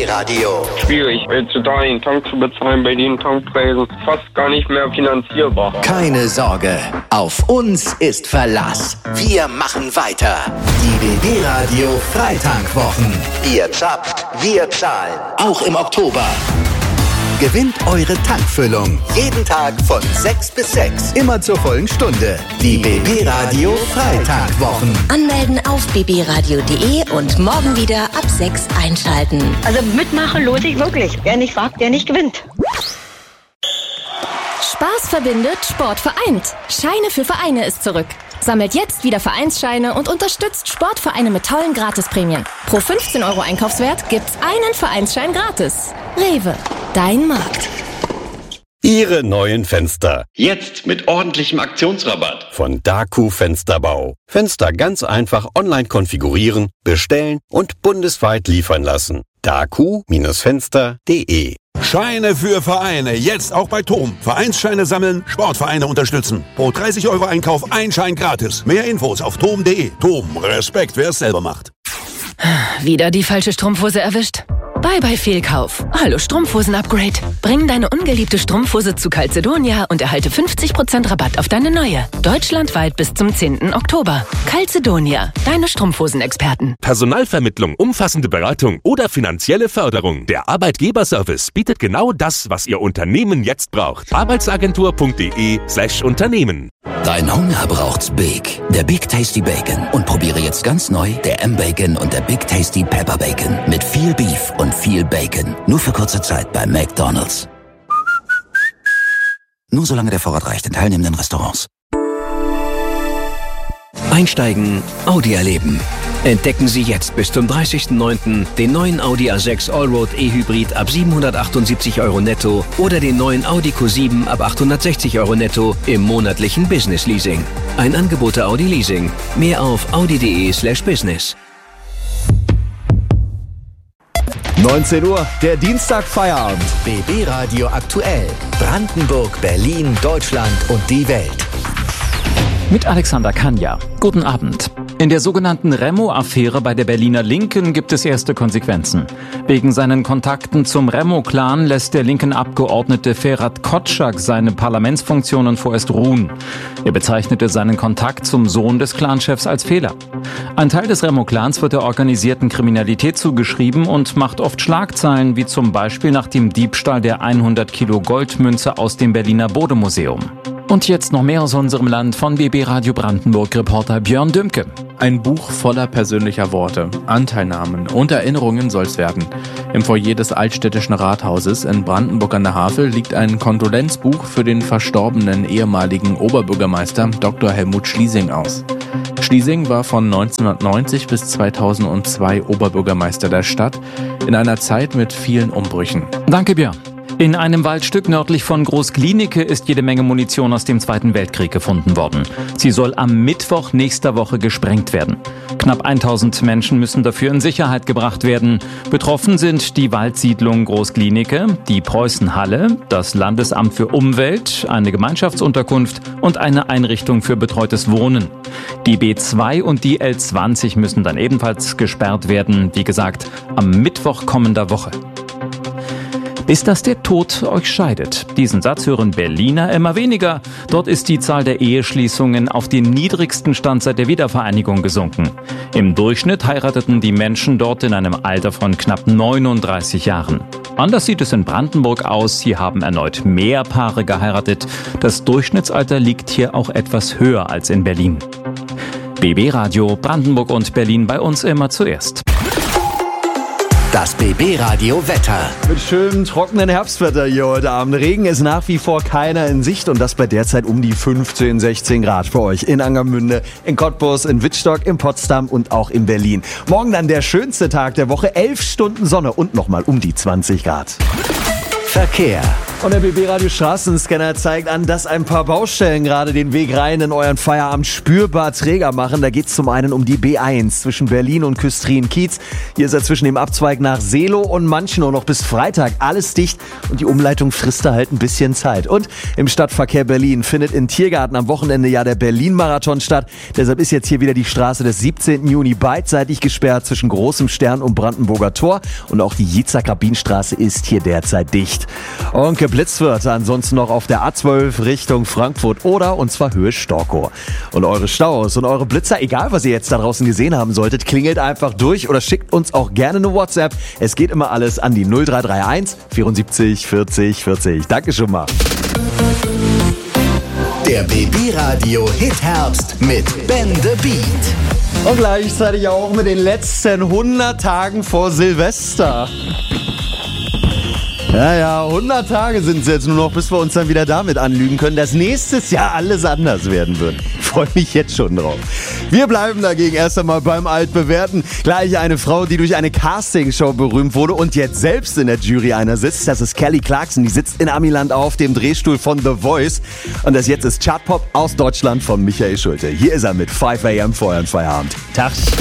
BB-Radio. Schwierig, heutzutage den Tank zu bezahlen bei den Tankpreisen. Fast gar nicht mehr finanzierbar. Keine Sorge, auf uns ist Verlass. Wir machen weiter. Die BB-Radio Freitankwochen. Ihr zapft, wir zahlen. Auch im Oktober. Gewinnt eure Tankfüllung. Jeden Tag von 6 bis 6. Immer zur vollen Stunde. Die BB-Radio Freitankwochen. Anmelden auf bbradio.de und morgen wieder ab 6 einschalten. Also mitmachen lohnt sich wirklich. Wer nicht wagt, der nicht gewinnt. Spaß verbindet, Sport vereint. Scheine für Vereine ist zurück. Sammelt jetzt wieder Vereinsscheine und unterstützt Sportvereine mit tollen Gratisprämien. Pro 15 € Einkaufswert gibt's einen Vereinsschein gratis. Rewe, dein Markt. Ihre neuen Fenster. Jetzt mit ordentlichem Aktionsrabatt. Von Daku Fensterbau. Fenster ganz einfach online konfigurieren, bestellen und bundesweit liefern lassen. daku-fenster.de. Scheine für Vereine, jetzt auch bei TOM. Vereinsscheine sammeln, Sportvereine unterstützen. Pro 30 € Einkauf ein Schein gratis. Mehr Infos auf tom.de. TOM, Respekt, wer es selber macht. Wieder die falsche Strumpfhose erwischt? Bye Fehlkauf. Hallo Strumpfhosen-Upgrade. Bring deine ungeliebte Strumpfhose zu Calzedonia und erhalte 50% Rabatt auf deine neue. Deutschlandweit bis zum 10. Oktober. Calzedonia, deine Strumpfhosen-Experten. Personalvermittlung, umfassende Beratung oder finanzielle Förderung. Der Arbeitgeberservice bietet genau das, was Ihr Unternehmen jetzt braucht. Arbeitsagentur.de/Unternehmen. Dein Hunger braucht's Big. Der Big Tasty Bacon. Und probiere jetzt ganz neu der M-Bacon und der Big Tasty Pepper Bacon. Mit viel Beef und viel Bacon. Nur für kurze Zeit bei McDonald's. Nur solange der Vorrat reicht in teilnehmenden Restaurants. Einsteigen, Audi erleben. Entdecken Sie jetzt bis zum 30.09. den neuen Audi A6 Allroad E-Hybrid ab 778 € netto oder den neuen Audi Q7 ab 860 € netto im monatlichen Business Leasing. Ein Angebot der Audi Leasing. Mehr auf audi.de/business. 19 Uhr, der Dienstag Feierabend. BB-Radio aktuell. Brandenburg, Berlin, Deutschland und die Welt. Mit Alexander Kanja. Guten Abend. In der sogenannten Remo-Affäre bei der Berliner Linken gibt es erste Konsequenzen. Wegen seinen Kontakten zum Remo-Clan lässt der linken Abgeordnete Ferhat Kotschak seine Parlamentsfunktionen vorerst ruhen. Er bezeichnete seinen Kontakt zum Sohn des Clanchefs als Fehler. Ein Teil des Remo-Clans wird der organisierten Kriminalität zugeschrieben und macht oft Schlagzeilen, wie zum Beispiel nach dem Diebstahl der 100 Kilo Goldmünze aus dem Berliner Bode-Museum. Und jetzt noch mehr aus unserem Land von BB Radio Brandenburg-Reporter Björn Dümke. Ein Buch voller persönlicher Worte, Anteilnahmen und Erinnerungen soll's werden. Im Foyer des Altstädtischen Rathauses in Brandenburg an der Havel liegt ein Kondolenzbuch für den verstorbenen ehemaligen Oberbürgermeister Dr. Helmut Schliesing aus. Schliesing war von 1990 bis 2002 Oberbürgermeister der Stadt in einer Zeit mit vielen Umbrüchen. Danke, Björn. In einem Waldstück nördlich von Groß-Glienicke ist jede Menge Munition aus dem Zweiten Weltkrieg gefunden worden. Sie soll am Mittwoch nächster Woche gesprengt werden. Knapp 1000 Menschen müssen dafür in Sicherheit gebracht werden. Betroffen sind die Waldsiedlung Groß-Glienicke, die Preußenhalle, das Landesamt für Umwelt, eine Gemeinschaftsunterkunft und eine Einrichtung für betreutes Wohnen. Die B2 und die L20 müssen dann ebenfalls gesperrt werden, wie gesagt, am Mittwoch kommender Woche. Bis dass der Tod euch scheidet. Diesen Satz hören Berliner immer weniger. Dort ist die Zahl der Eheschließungen auf den niedrigsten Stand seit der Wiedervereinigung gesunken. Im Durchschnitt heirateten die Menschen dort in einem Alter von knapp 39 Jahren. Anders sieht es in Brandenburg aus. Hier haben erneut mehr Paare geheiratet. Das Durchschnittsalter liegt hier auch etwas höher als in Berlin. BB Radio Brandenburg und Berlin bei uns immer zuerst. Das BB-Radio Wetter. Mit schönem, trockenen Herbstwetter hier heute Abend. Regen ist nach wie vor keiner in Sicht und das bei derzeit um die 15, 16 Grad für euch. In Angermünde, in Cottbus, in Wittstock, in Potsdam und auch in Berlin. Morgen dann der schönste Tag der Woche, 11 Stunden Sonne und nochmal um die 20 Grad. Verkehr. Und der BB Radio Straßenscanner zeigt an, dass ein paar Baustellen gerade den Weg rein in euren Feierabend spürbar träger machen. Da geht es zum einen um die B1 zwischen Berlin und Küstrin-Kiez. Hier ist er zwischen dem Abzweig nach Seelow und Manchenow noch bis Freitag alles dicht und die Umleitung frisst da halt ein bisschen Zeit. Und im Stadtverkehr Berlin findet in Tiergarten am Wochenende ja der Berlin-Marathon statt. Deshalb ist jetzt hier wieder die Straße des 17. Juni beidseitig gesperrt zwischen Großem Stern und Brandenburger Tor. Und auch die Jitzak-Rabin-Straße ist hier derzeit dicht. Und geblitzt wird ansonsten noch auf der A12 Richtung Frankfurt oder und zwar Höhe Storkow. Und eure Staus und eure Blitzer, egal was ihr jetzt da draußen gesehen haben solltet, klingelt einfach durch oder schickt uns auch gerne eine WhatsApp. Es geht immer alles an die 0331 74 40 40. Danke schon mal. Der BB Radio Hit Herbst mit Ben the Beat. Und gleichzeitig auch mit den letzten 100 Tagen vor Silvester. Ja, 100 Tage sind es jetzt nur noch, bis wir uns dann wieder damit anlügen können, dass nächstes Jahr alles anders werden wird. Ich freue mich jetzt schon drauf. Wir bleiben dagegen erst einmal beim Altbewährten. Gleich eine Frau, die durch eine Castingshow berühmt wurde und jetzt selbst in der Jury einer sitzt. Das ist Kelly Clarkson, die sitzt in Amiland auf dem Drehstuhl von The Voice. Und das jetzt ist Chartpop aus Deutschland von Michael Schulte. Hier ist er mit 5 AM vor eurem Feierabend. Tag.